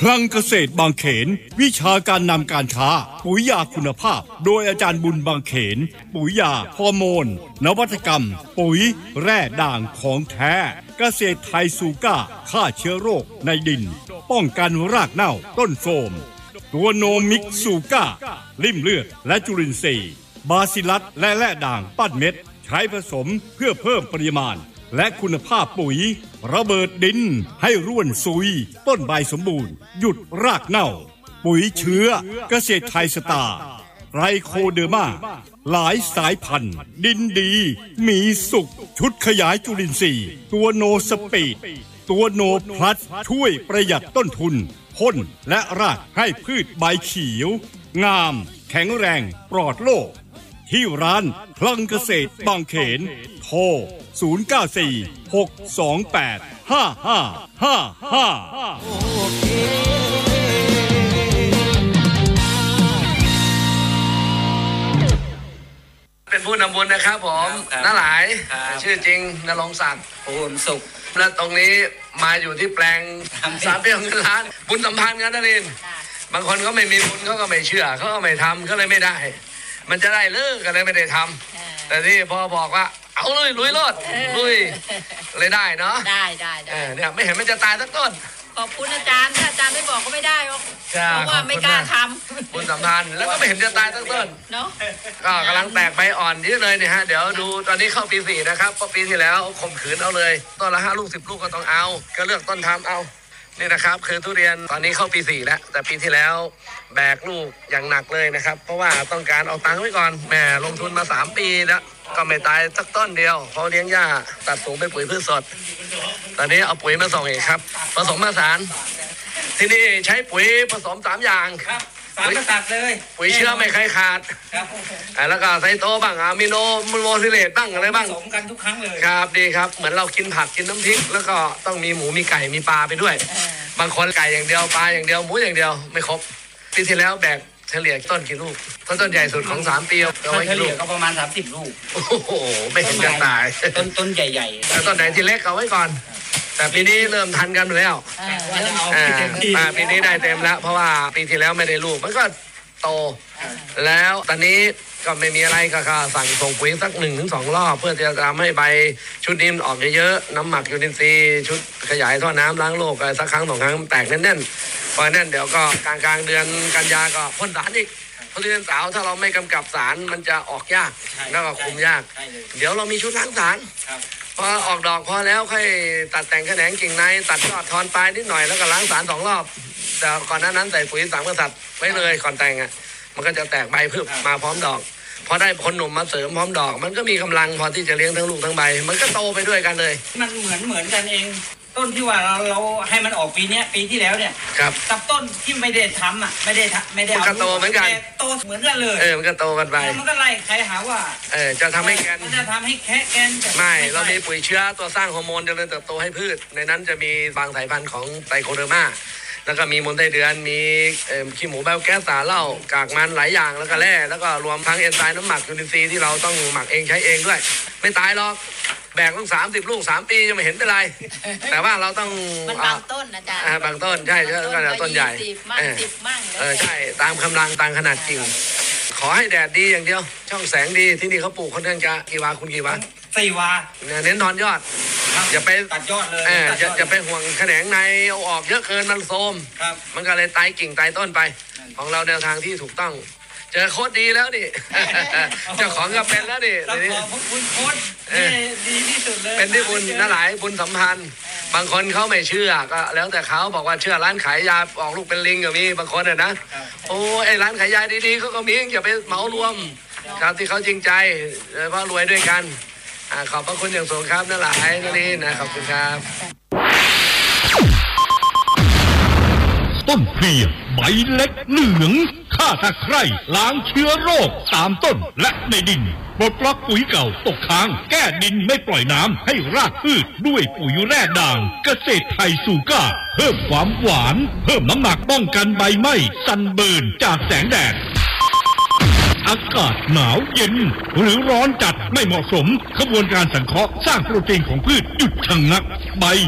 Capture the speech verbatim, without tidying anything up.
คลังเกษตรบางเขนวิชาการนำการค้าปุ๋ยยาคุณภาพโดยอาจารย์บุญบางเขนปุ๋ยยาฮอร์โมนนวัตกรรมปุ๋ยแร่ด่างของแท้เกษตรไทยซูก้าฆ่าเชื้อโรคในดินป้องกันรากเน่าต้นโทรมตัวโนมิกซูก้าลิ่มเลือดและจุลินทรีย์บาซิลัสและแร่ด่างปั้นเม็ดใช้ผสมเพื่อเพิ่มปริมาณและคุณภาพปุ๋ยระเบิดดินให้ร่วนซุยต้นใบสมบูรณ์หยุดรากเน่าปุ๋ยเชื้อเกษตรไทยสตาร์ไรโคเดอร์มาหลายสายพันธุ์ดินดีมีสุขชุดขยายจุลินทรีย์ตัวโนสปีดตัวโนพลัสช่วยประหยัดต้นทุนพ่นและรากให้พืชใบเขียวงามแข็งแรงปลอดโรคที่ร้านคลังเกษตรบางเขนโทรศูนย์ เก้า สี่ หก สอง แปด ห้า ห้า ห้า ห้าเป็นผู้นำบุญนะครับผมน้าหลายชื่อจริงณรงค์ศักดิ์ภูลสุขและตรงนี้มาอยู่ที่แปลงสามเปี้ยเงินล้านบุญสัมพันธ์กันนั่นเองบางคนเขาไม่มีบุญเขาก็ไม่เชื่อเขาก็ไม่ทำเขาเลยไม่ได้มันจะได้เลิกกันเลยไม่ได้ทำแต่ที่พอบอกว่าเอาลุยลุยรถลุยเลยได้เนาะได้ได้ได้เนี่ยไม่เห็นมันจะตายสักต้นขอบคุณอาจารย์ถ้าอาจารย์ไม่บอกก็ไม่ได้หรอกเพราะว่าไม่กล้าทำบุญสัมพันธ์แล้วก็ไม่เห็นจะตายสักต้นเนาะก็กำลังแตกใบอ่อนเยอะเลยเนี่ยฮะเดี๋ยวดูตอนนี้เข้าปีสี่นะครับเพราะปีที่แล้วข่มขืนเอาเลยต้นละห้าลูกสิบลูกก็ต้องเอาก็เลือกต้นทำเอานี่นะครับคือทุเรียนตอนนี้เข้าปีสี่แล้วแต่ปีที่แล้วแบกลูกอย่างหนักเลยนะครับเพราะว่าต้องการเอาตังค์ไว้ก่อนแม่ลงทุนมาสามปีแล้วก็ไม่ตายสักต้นเดียวเพราะเลี้ยงหญ้าตัดสูงเป็นปุ๋ยพืชสดตอนนี้เอาปุ๋ยมาส่งเองครับผสมผสานที่นี่ใช้ปุ๋ยผสมสามอย่างครับสามกษัตริย์เลยปุ๋ยเชื้อไม่เคยขาดครับแล้วก็ไซโตบ้างอะมิโนโมซิเลตบ้างอะไรบ้างผสมกันทุกครั้งเลยครับดีครับเหมือนเรากินผักกินน้ำพริกแล้วก็ต้องมีหมูมีไก่มีปลาไปด้วยบางคนไก่อย่างเดียวปลาอย่างเดียวหมูอย่างเดียวไม่ครบปีที่แล้วแบกเฉลี่ยต้นกี่ลูกต้นต้นใหญ่สุดของสามปีเอาไว้เฉลี่ยก็ประมาณสามสิบลูกโอ้โหไม่เห็นจะตายต้นต้นใหญ่ๆแล้วต้นไหนที่เล็กเอาไว้ก่อนแต่ปีนี้เริ่มทันกันแล้วอ่าปีนี้ได้เต็มแล้วเพราะว่าปีที่แล้วไม่ได้ลูกมันก็โตแล้วตอนนี้ก็ไม่มีอะไรก็สั่งส่งปุ๋ยสักหนึ่งถึงสองรอบเพื่อจะทำให้ใบชุดนี้ออกเยอะๆน้ำหมักยูนินทรีย์ชุดขยายท่อน้ำล้างโรคอะไรสักครั้งสองครั้งแตกแน่นๆพอแน่นเดี๋ยวก็กลางกลางเดือนกันยาก็พ่นสารอีกเพราะทุเรียนสาวถ้าเราไม่กำกับสารมันจะออกยากแล้วก็คุมยากเดี๋ยวเรามีชุดล้างสารพอออกดอกพอแล้วค่อยตัดแต่งแขนงกิ่งในตัดยอดทอนปลายนิดหน่อยแล้วก็ล้างสารสองรอบแต่ก่อนหน้านั้นใส่ปุ๋ยสามกษัตริย์ไว้เลยก่อนแต่งอ่ะมันก็จะแตกใบพึบมาพร้อมดอกพอได้คนหนุ่มมาเสริมพร้อมดอกมันก็มีกำลังพอที่จะเลี้ยงทั้งลูกทั้งใบมันก็โตไปด้วยกันเลยมันเหมือนเหมือนกันเองต้นที่ว่าเราเราให้มันออกปีนี้ปีที่แล้วเนี่ยครับกับต้นที่ไม่ได้ทำอ่ะไม่ได้ไม่ได้เอามันก็โตเหมือนกันโตเหมือนกันเลยเออมันก็โตกันไปมันก็ไล่ใครหาว่าเออจะทำให้แกนมันจะทำให้แค่แกนไม่เรามีปุ๋ยเชื้อตัวสร้างฮอร์โมนเจริญเติบโตให้พืชในนั้นจะมีบางสายพันธุ์ของไตโคเดอร์มาแล้วก็มีมูลไส้เดือนมีขี้หมูไบโอแก๊สสารเหล้ากากมันหลายอย่างแล้วก็แร่แล้วก็รวมทั้งเอนไซม์น้ำหมักยูนินทรีย์ที่เราต้องหมักเองใช้เองด้วยไม่ตายหรอกแบกต้องสามสิบลูกสามปียังไม่เห็นเป็นไรแต่ว่าเราต้องมันบางต้นอาจารย์บางต้นใช่ก็ต้นใหญ่เออใช่ตามกำลังตามขนาดจริงขอให้แดดดีอย่างเดียวช่องแสงดีที่นี่เขาปลูกค่อนข้างจะกี่วาคุณกี่วาสี่วาเน้นถอนยอดอย่าไปตัดยอดเลยอย่าอย่าไปห่วงแขนงในเอาออกเยอะเกินมันโทรมมันก็เลยตายกิ่งตายต้นไปของเราแนวทางที่ถูกต้องเจอโค้ดดีแล้วดิเจ้าของก็เป็นแล้วดิเราขอคุณโค้ดดีที่สุดเลยเป็นที่บุญน่าหลายบุญสัมพันธ์บางคนเขาไม่เชื่อก็แล้วแต่เขาบอกว่าเชื่อร้านขายยาออกลูกเป็นลิงก็มีบางคนอ่ะนะโอ้ไอ้ร้านขายยาดีๆเขาก็มีอย่าไปเหมารวมครับที่เขาจริงใจเพราะรวยด้วยกันขอบพระคุณอย่างสูงครับน่าหลายนั่นนี่นะขอบคุณครับต้นเพลียใบเล็กเหลืองฆ่าตะไคร่ล้างเชื้อโรคตามต้นและในดินปลดล็อกปุ๋ยเก่าตกค้างแก้ดินไม่ปล่อยน้ำให้รากพืชด้วยปุ๋ยแร่ด่างเกษตรไทยซูก้าเพิ่มความหวานเพิ่มน้ำหนักป้องกันใบไหม้ซันเบิร์นจากแสงแดดอากาศหนาวเย็นหรือร้อนจัดไม่เหมาะสมขบวนการสังเคราะห์สร้างโปรตีนของพืชหยุดชะงักใบ